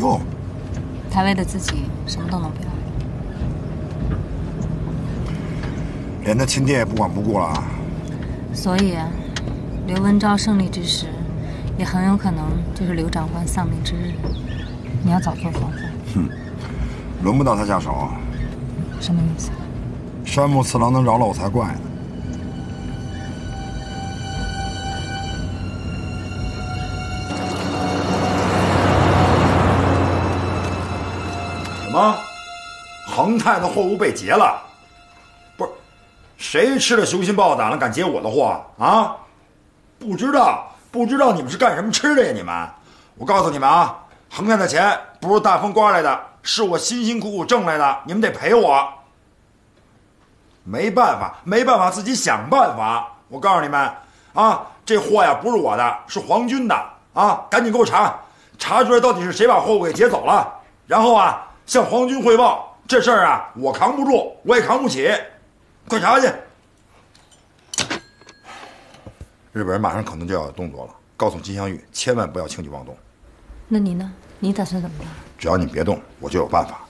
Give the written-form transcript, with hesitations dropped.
不， 他为了自己什么都能不要， 连他亲爹也不管不顾了啊！ 所以刘文昭胜利之时，也很有可能就是刘长官丧命之日。你要早做防范。 哼，轮不到他下手。 什么意思？ 山木次郎能饶了我才怪呢。什么？恒泰的货物被劫了？不是，谁吃了雄心豹胆了，敢劫我的货啊？不知道你们是干什么吃的呀？你们，我告诉你们啊，恒泰的钱不是大风刮来的，是我辛辛苦苦挣来的，你们得赔我。没办法，自己想办法。我告诉你们啊，这货呀不是我的，是皇军的啊！赶紧给我查出来到底是谁把货物给劫走了，然后啊向皇军汇报。这事儿啊我扛不住，我也扛不起，快查去。日本人马上可能就要有动作了，告诉金镶玉千万不要轻举妄动。 那你呢？你打算怎么办？ 只要你别动，我就有办法。